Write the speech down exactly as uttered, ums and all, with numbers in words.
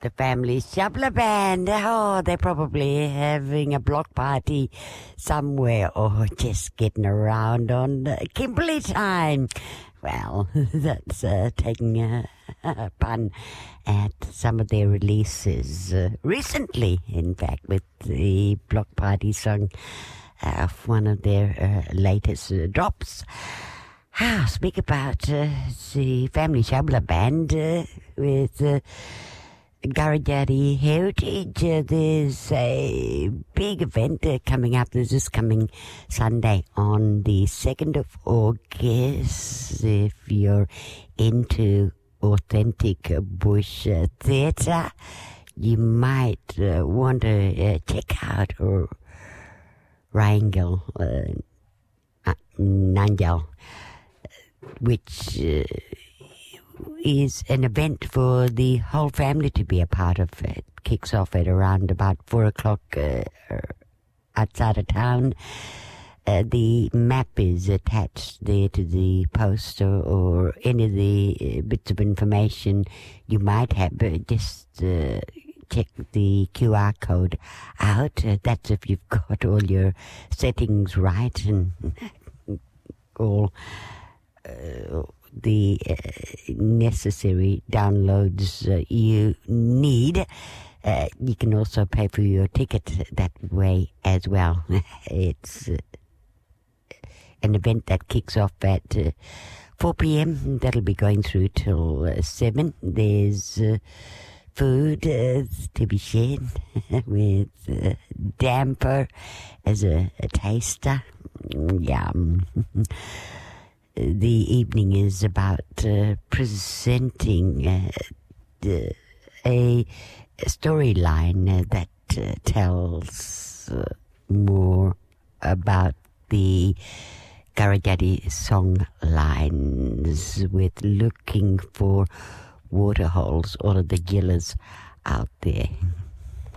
the family Shabla Band. Oh, they're probably having a block party somewhere or just getting around on uh, Kimberley time. Well, that's uh, taking a, a pun at some of their releases uh, recently, in fact, with the block party song of one of their uh, latest uh, drops. Ah, speak about uh, the family Shabla Band uh, with uh, Gurrajadi Heritage. Uh, there's a big event uh, coming up. This is coming Sunday on the second of August. If you're into authentic bush uh, theatre, you might uh, want to uh, check out or Rangel uh, uh, Nanjal, which uh, is an event for the whole family to be a part of. It kicks off at around about four o'clock uh, outside of town. Uh, the map is attached there to the poster or any of the uh, bits of information you might have. But just uh, check the Q R code out. Uh, that's if you've got all your settings right and all uh, the uh, necessary downloads uh, you need. Uh, you can also pay for your ticket that way as well. It's uh, an event that kicks off at uh, four p.m. That'll be going through till uh, seven. There's uh, food uh, to be shared with uh, damper as a, a taster. Yum. The evening is about uh, presenting uh, the, a, a storyline uh, that uh, tells uh, more about the Gurrajadi song lines, with looking for waterholes, all of the gillas out there.